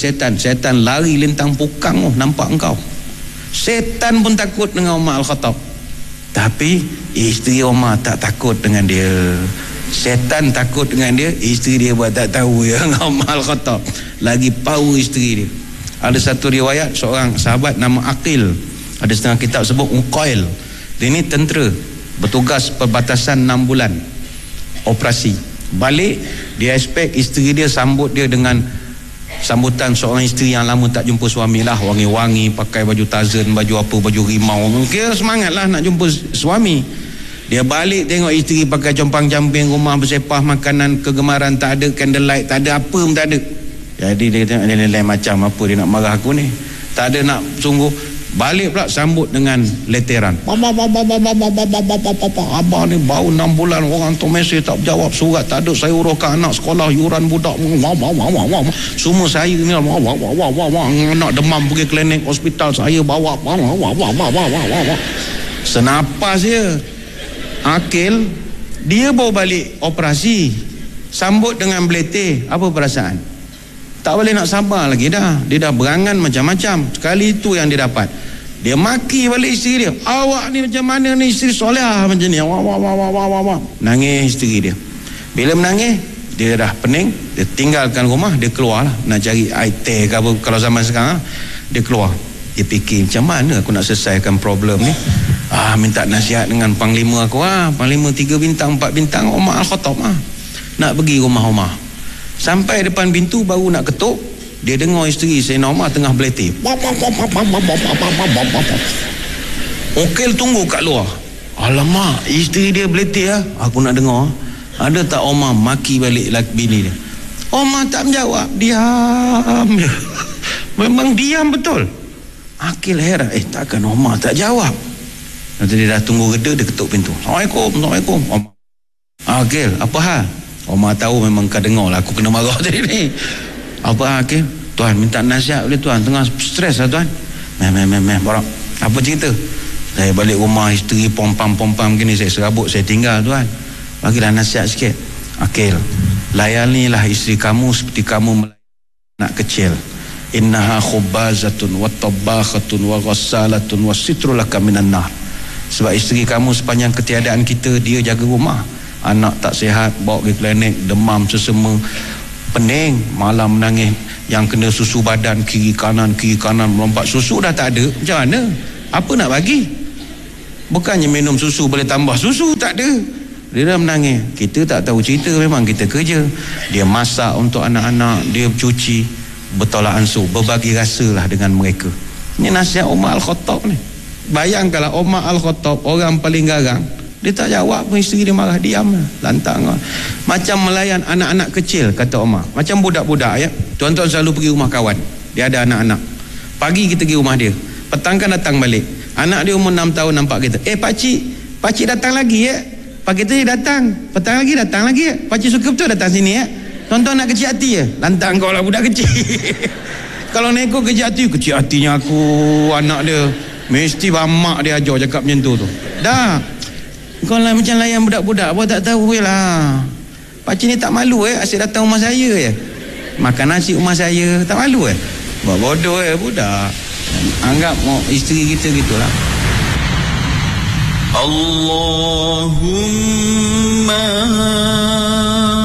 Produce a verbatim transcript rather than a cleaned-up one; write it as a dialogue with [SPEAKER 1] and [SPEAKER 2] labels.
[SPEAKER 1] setan. Setan lari lintang pukang, oh, nampak engkau. Setan pun takut dengan Umar Al-Khattab. Tapi isteri Umar tak takut dengan dia. Setan takut dengan dia, isteri dia buat tak tahu ya. Umar Al-Khattab lagi power isteri dia. Ada satu riwayat seorang sahabat nama Aqil, ada setengah kitab sebut Uqail. Dia ni tentera, bertugas perbatasan enam bulan operasi. Balik, dia expect isteri dia sambut dia dengan sambutan seorang isteri yang lama tak jumpa suami lah, wangi-wangi, pakai baju tazan, baju apa, baju rimau. Mungkin semangat lah nak jumpa suami. Dia balik tengok isteri pakai compang-camping, rumah bersepah, makanan kegemaran tak ada, candlelight tak ada, apa pun tak ada. Jadi dia tengok dia lain macam, apa dia nak marah aku ni, tak ada nak sungguh. Balik pula sambut dengan leteran. Abang ni baru enam bulan, orang tu mesej tak jawab, surat tak ada, saya uruskan anak sekolah, yuran budak semua saya ni, anak demam pergi klinik hospital, saya bawa. Senapas dia Akil, dia bawa balik operasi, sambut dengan belete. Apa perasaan? Tak boleh nak sabar lagi dah. Dia dah berangan macam-macam. Sekali itu yang dia dapat, dia maki balik isteri dia. Awak ni macam mana ni, isteri soleh macam ni. Wah, wah, wah, wah, wah, wah. Nangis isteri dia. Bila menangis, dia dah pening, dia tinggalkan rumah, dia keluar lah, nak cari I T ke apa kalau zaman sekarang. Dia keluar, dia fikir macam mana aku nak selesaikan problem ni. Ah, minta nasihat dengan panglima aku ah, panglima tiga bintang, empat bintang, Umar Al-Khattab ah. Nak pergi rumah Umar. Sampai depan pintu baru nak ketuk, dia dengar isteri Sayyidina Umar tengah beleti. Okil tunggu kat luar. Alamak, isteri dia beleti ah. Aku nak dengar. Ada tak Umar maki balik laki bini dia? Umar tak menjawab, diam je. Memang diam betul. Akil heran, eh takkan Umar tak jawab. Nanti dia dah tunggu reda, dia ketuk pintu. Assalamualaikum, Assalamualaikum. Umar. Akil, apa hal? Umar tahu memang kau dengar lah aku kena marah tadi ni. Apa hal Akil? Tuan minta nasihat boleh tuan, tengah stres lah tuan. Meh meh meh meh barak. Apa cerita? Saya balik rumah, isteri pompam-pompam gini, saya serabut, saya tinggal tuan. Bagilah nasihat sikit. Akil, layanilah isteri kamu seperti kamu melayani anak kecil. Innaha khubazatun wa tabakhatun wa ghassalatun wa sitrulaka minan nar. Sebab isteri kamu sepanjang ketiadaan kita, dia jaga rumah. Anak tak sihat, bawa pergi klinik, demam, sesama, pening, malam menangis, yang kena susu badan kiri kanan, kiri kanan, melompat, susu dah tak ada, macam mana? Apa nak bagi? Bukannya minum susu boleh tambah susu, tak ada. Dia dah menangis. Kita tak tahu cerita, memang kita kerja. Dia masak untuk anak-anak, dia cuci, bertolak ansur, berbagi rasa lah dengan mereka. Ini nasihat Umar Al-Khattab ni. Bayangkanlah Umar Al-Khattab, orang paling garang, dia tak jawab pun, isteri dia marah, diam lah, lantang lah. Macam melayan anak-anak kecil, kata Umar. Macam budak-budak ya. Tuan-tuan selalu pergi rumah kawan, dia ada anak-anak. Pagi kita pergi rumah dia, petang kan datang balik. Anak dia umur enam tahun nampak kita, eh pakcik, pakcik datang lagi ya. Pagi tu dia datang, petang lagi datang lagi ya. Pakcik suka betul datang sini ya. Tuan-tuan nak kecil hati ya. Lantang kau lah budak kecil. Kalau neko kecil hati, kecil hatinya aku, anak dia. Mesti bamak dia ajar cakap macam tu tu. Dah. Kau lah macam layan budak-budak, apa tak tahu lah. Pakcik ni tak malu eh, asyik datang rumah saya ya. Makan nasi rumah saya, tak malu eh. Buat bodoh eh budak. Anggap mau isteri kita gitulah.
[SPEAKER 2] Allahumma